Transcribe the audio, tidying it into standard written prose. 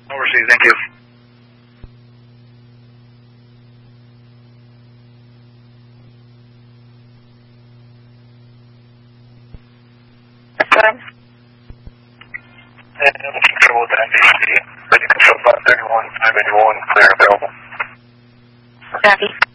Overseas, thank you. Control with NBC. Ready control 531, 581, clear available. Copy.